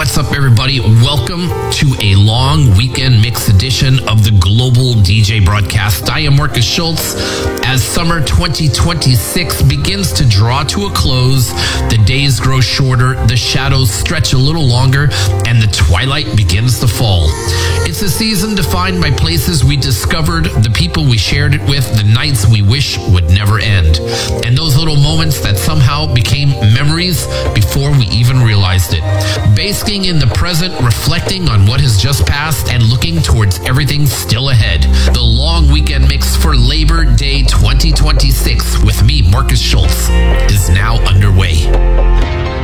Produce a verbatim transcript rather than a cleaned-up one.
What's up, everybody? Welcome to a long weekend mix edition of the Global D J Broadcast. I am Marcus Schultz. As summer twenty twenty-six begins to draw to a close, the days grow shorter, the shadows stretch a little longer, and the twilight begins to fall. It's a season defined by places we discovered, the people we shared it with, the nights we wish would never end, and those little moments that somehow became memories before we even realized it. Basking in the present, reflecting on what has just passed, and looking towards everything still ahead. The long weekend mix for Labor Day twenty twenty-six with me, Marcus Schultz, is now underway.